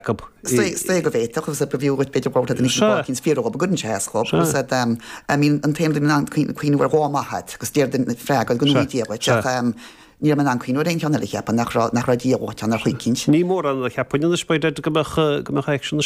Ste go bhéach gus a bhíúid beidir báta den cinn spíú a gunn seascó an téim an cuioinhar gámaid gus tíir den freagal go nuítíh ní man an cuioinú réon teanna le cheappa nach ra díomhhaid an chuicinn. Ní mór an cheappaine na spéidir go action